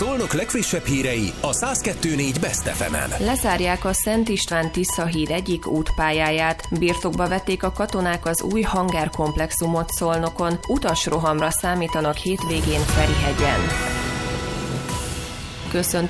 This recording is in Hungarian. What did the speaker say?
Szolnok legfrissebb hírei a 102.4 Best FM-en. Lezárják a Szent István-Tisza híd egyik útpályáját. Birtokba vették a katonák az új hangárkomplexumot Szolnokon. Utasrohamra számítanak hétvégén Ferihegyen. Köszöntő